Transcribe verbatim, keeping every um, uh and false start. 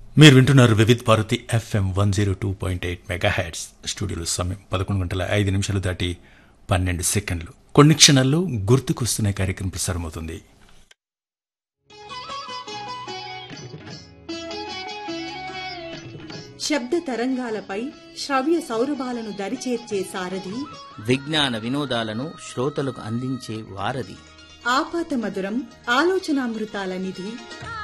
మీరు వింటున్నారు Vividh Bharati FM one zero two point eight mega heads. స్టూడియోలో సమయం పదకొండు గంటల ఐదు నిమిషాలు దాటి పన్నెండు సెకండ్లు. కొన్ని క్షణాల్లో గుర్తుకొస్తున్న కార్యక్రమం ప్రసారమవుతుంది. శబ్ద తరంగాలపై శ్రవ్య సౌరభాలను దరిచేర్చే సారథి, విజ్ఞాన వినోదాలను శ్రోతలకు అందించే వారధి, ఆపాత మధురం ఆలోచనామృతాల నిధి.